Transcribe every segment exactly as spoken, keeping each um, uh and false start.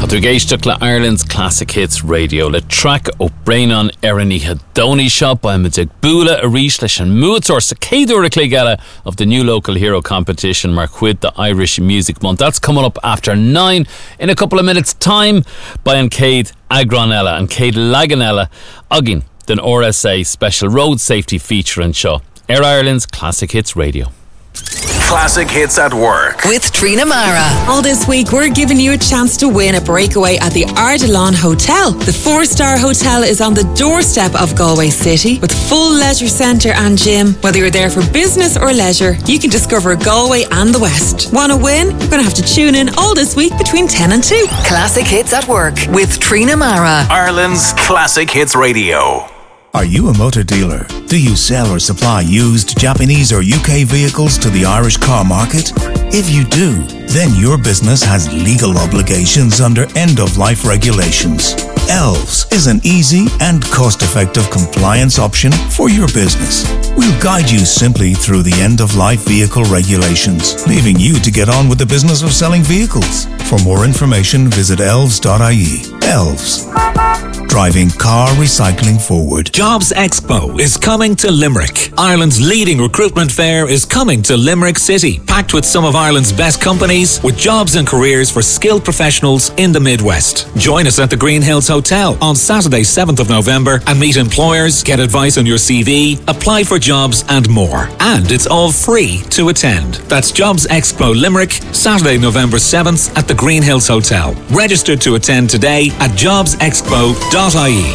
Tugeishtach le Ireland's Classic Hits Radio le track o Brainon Erani Hedoni shop by Madig Bula Arish leis an Moodsor sa Céadúr a Clégala of the new local hero competition Marquid the Irish Music Month. That's coming up after nine in a couple of minutes time by an Cade Agronella and Cade Laganella Uggin den R S A special road safety feature and show. Air Ireland's Classic Hits Radio. Classic Hits at Work with Trina Mara. All this week we're giving you a chance to win a breakaway at the Ardilaun Hotel. The four-star hotel is on the doorstep of Galway City with full leisure centre and gym. Whether you're there for business or leisure, you can discover Galway and the West. Want to win? You're going to have to tune in all this week between ten and two. Classic Hits at Work with Trina Mara. Ireland's Classic Hits Radio. Are you a motor dealer? Do you sell or supply used Japanese or U K vehicles to the Irish car market? If you do, then your business has legal obligations under end-of-life regulations. Elves is an easy and cost-effective compliance option for your business. We'll guide you simply through the end-of-life vehicle regulations, leaving you to get on with the business of selling vehicles. For more information, visit elves dot I E. Elves. Driving car recycling forward. Jobs Expo is coming to Limerick. Ireland's leading recruitment fair is coming to Limerick City, packed with some of Ireland's best companies with jobs and careers for skilled professionals in the Midwest. Join us at the Green Hills Hotel on Saturday, seventh of November and meet employers, get advice on your C V, apply for jobs and more. And it's all free to attend. That's Jobs Expo Limerick, Saturday, November seventh at the Green Hills Hotel. Register to attend today at jobs expo dot I E.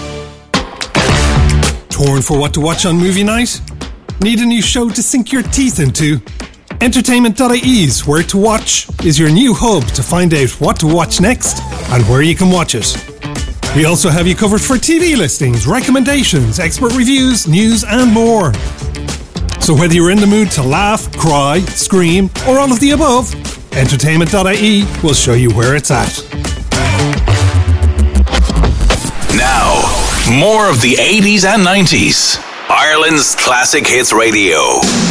Torn for what to watch on movie night? Need a new show to sink your teeth into? Entertainment dot I E's Where to Watch is your new hub to find out what to watch next and where you can watch it. We also have you covered for T V listings, recommendations, expert reviews, news and more. So whether you're in the mood to laugh, cry, scream or all of the above, Entertainment dot I E will show you where it's at. Now, more of the eighties and nineties. Ireland's Classic Hits Radio.